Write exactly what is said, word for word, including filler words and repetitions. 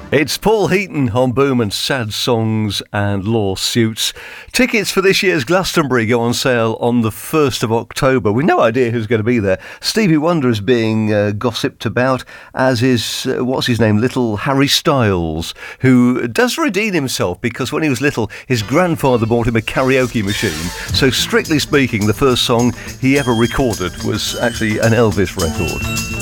It's Paul Heaton on Boom and Sad Songs and Lawsuits. Tickets for this year's Glastonbury go on sale on the first of October. We've no idea who's going to be there. Stevie Wonder is being uh, gossiped about, as is, uh, what's his name, little Harry Styles, who does redeem himself because when he was little, his grandfather bought him a karaoke machine. So strictly speaking, the first song he ever recorded was actually an Elvis record.